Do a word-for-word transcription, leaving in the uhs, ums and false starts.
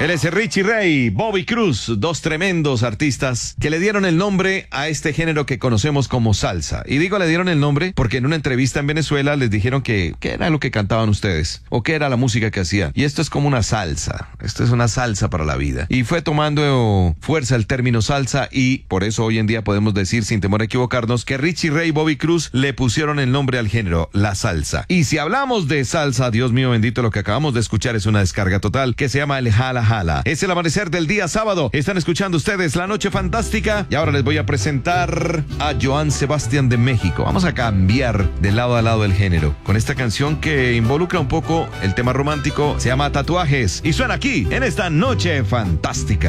Él es Richie Ray, Bobby Cruz, dos tremendos artistas que le dieron el nombre a este género que conocemos como salsa. Y digo le dieron el nombre porque en una entrevista en Venezuela les dijeron que qué era lo que cantaban ustedes o qué era la música que hacían. Y esto es como una salsa, esto es una salsa para la vida. Y fue tomando fuerza el término salsa y por eso hoy en día podemos decir sin temor a equivocarnos que Richie Ray y Bobby Cruz le pusieron el nombre al género, la salsa. Y si hablamos de salsa, Dios mío bendito, lo que acabamos de escuchar es una descarga total que se llama el Jala Jala. Es el amanecer del día sábado. Están escuchando ustedes La Noche Fantástica y ahora les voy a presentar a Joan Sebastián de México. Vamos a cambiar de lado a lado el género con esta canción que involucra un poco el tema romántico. Se llama Tatuajes y suena aquí en esta Noche Fantástica.